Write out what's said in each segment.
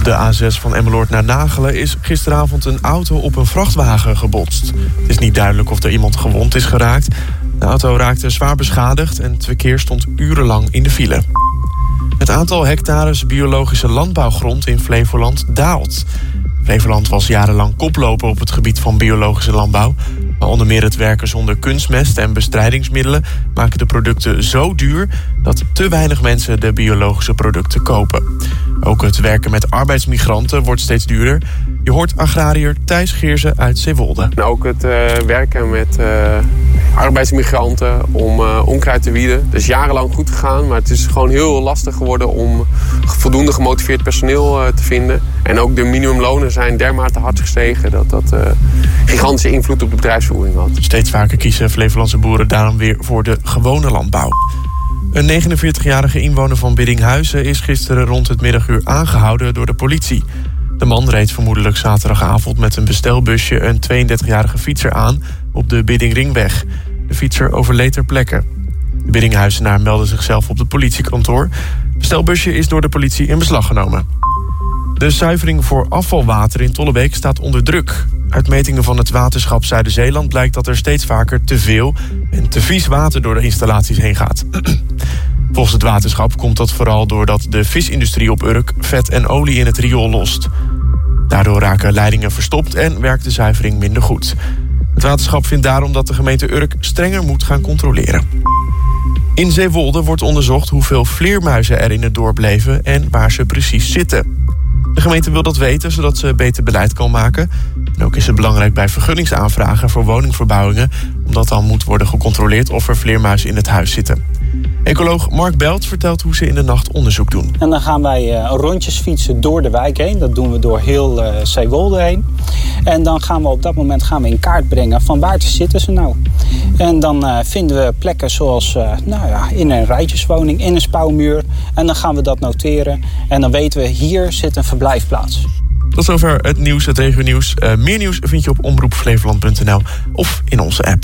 Op de A6 van Emmeloord naar Nagelen is gisteravond een auto op een vrachtwagen gebotst. Het is niet duidelijk of er iemand gewond is geraakt. De auto raakte zwaar beschadigd en het verkeer stond urenlang in de file. Het aantal hectares biologische landbouwgrond in Flevoland daalt. Flevoland was jarenlang koploper op het gebied van biologische landbouw. Maar onder meer het werken zonder kunstmest en bestrijdingsmiddelen maken de producten zo duur dat te weinig mensen de biologische producten kopen. Ook het werken met arbeidsmigranten wordt steeds duurder. Je hoort agrariër Thijs Geerse uit Zeewolde. En ook het werken met arbeidsmigranten om onkruid te wieden. Dat is jarenlang goed gegaan, maar het is gewoon heel lastig geworden om voldoende gemotiveerd personeel te vinden. En ook de minimumlonen zijn dermate hard gestegen dat dat gigantische invloed op de bedrijfsvoering had. Steeds vaker kiezen Flevolandse boeren daarom weer voor de gewone landbouw. Een 49-jarige inwoner van Biddinghuizen is gisteren rond het middaguur aangehouden door de politie. De man reed vermoedelijk zaterdagavond met een bestelbusje een 32-jarige fietser aan op de Biddingringweg. De fietser overleed ter plekke. De Biddinghuizenaar meldde zichzelf op het politiekantoor. Het bestelbusje is door de politie in beslag genomen. De zuivering voor afvalwater in Tollebeek staat onder druk. Uit metingen van het waterschap Zuider-Zeeland blijkt dat er steeds vaker te veel en te vies water door de installaties heen gaat. Volgens het waterschap komt dat vooral doordat de visindustrie op Urk vet en olie in het riool lost. Daardoor raken leidingen verstopt en werkt de zuivering minder goed. Het waterschap vindt daarom dat de gemeente Urk strenger moet gaan controleren. In Zeewolde wordt onderzocht hoeveel vleermuizen er in het dorp leven en waar ze precies zitten. De gemeente wil dat weten, zodat ze beter beleid kan maken. En ook is het belangrijk bij vergunningsaanvragen voor woningverbouwingen, omdat dan moet worden gecontroleerd of er vleermuizen in het huis zitten. Ecoloog Mark Belt vertelt hoe ze in de nacht onderzoek doen. En dan gaan wij rondjes fietsen door de wijk heen. Dat doen we door heel Zeewolde heen. En dan gaan we op dat moment in kaart brengen van waar zitten ze nou. En dan vinden we plekken zoals in een rijtjeswoning, in een spouwmuur. En dan gaan we dat noteren. En dan weten we, hier zit een verblijfplaats. Tot zover het nieuws, het regionieuws. Meer nieuws vind je op omroepflevoland.nl of in onze app.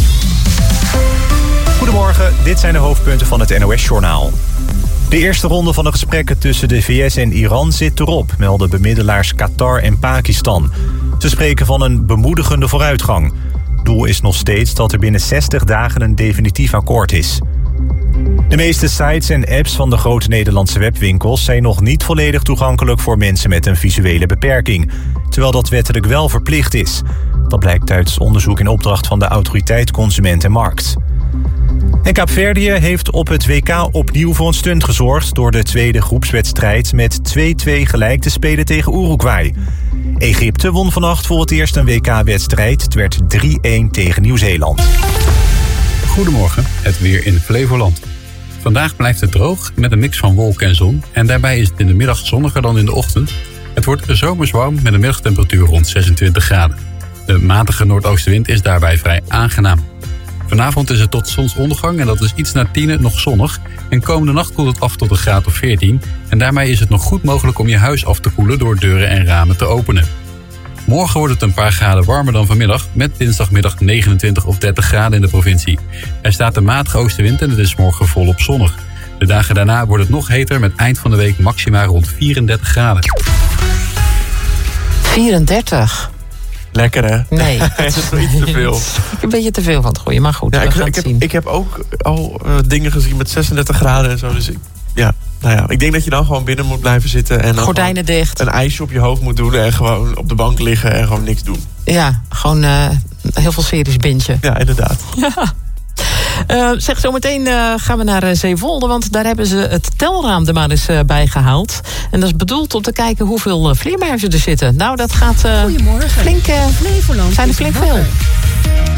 Goedemorgen, dit zijn de hoofdpunten van het NOS-journaal. De eerste ronde van de gesprekken tussen de VS en Iran zit erop, melden bemiddelaars Qatar en Pakistan. Ze spreken van een bemoedigende vooruitgang. Doel is nog steeds dat er binnen 60 dagen een definitief akkoord is. De meeste sites en apps van de grote Nederlandse webwinkels zijn nog niet volledig toegankelijk voor mensen met een visuele beperking, terwijl dat wettelijk wel verplicht is. Dat blijkt uit onderzoek in opdracht van de Autoriteit Consument en Markt. En Kaapverdië heeft op het WK opnieuw voor een stunt gezorgd door de tweede groepswedstrijd met 2-2 gelijk te spelen tegen Uruguay. Egypte won vannacht voor het eerst een WK-wedstrijd. Het werd 3-1 tegen Nieuw-Zeeland. Goedemorgen, het weer in Flevoland. Vandaag blijft het droog met een mix van wolken en zon. En daarbij is het in de middag zonniger dan in de ochtend. Het wordt zomers warm met een middagtemperatuur rond 26 graden. De matige noordoostenwind is daarbij vrij aangenaam. Vanavond is het tot zonsondergang en dat is iets na 10 nog zonnig. En komende nacht koelt het af tot een graad of 14. En daarmee is het nog goed mogelijk om je huis af te koelen door deuren en ramen te openen. Morgen wordt het een paar graden warmer dan vanmiddag, met dinsdagmiddag 29 of 30 graden in de provincie. Er staat een matige oostenwind en het is morgen volop zonnig. De dagen daarna wordt het nog heter met eind van de week maxima rond 34 graden. 34? Lekker, hè? Nee. Dat is iets te veel. Een beetje te veel van het gooien, maar goed, ja, we gaan het zien. Ik heb ook al dingen gezien met 36 graden en zo, dus ik denk dat je dan gewoon binnen moet blijven zitten. En gordijnen dicht. Een ijsje op je hoofd moet doen en gewoon op de bank liggen en gewoon niks doen. Ja, gewoon heel veel series bintje. Ja, inderdaad. Ja. Zeg, zometeen gaan we naar Zeewolde, want daar hebben ze het telraam er maar eens bij gehaald. En dat is bedoeld om te kijken hoeveel vleermuizen er zitten. Nou, dat gaat Goedemorgen. flink, Flevoland zijn er flink veel.